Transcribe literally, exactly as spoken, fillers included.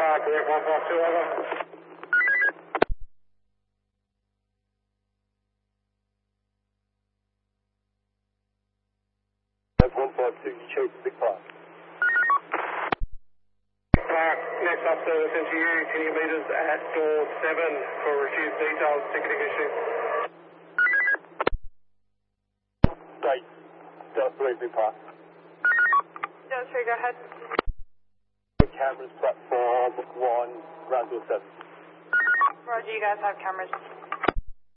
Park, Direct one five two, over. That's one five two, you chose Big Park. Big Park, next up service into you, can you meet us at door seven for refused details, ticketing issue? Great. Delta three, Big Park. Delta three, go ahead. Cameras, platform one, ground door seven. Roger, you guys have cameras.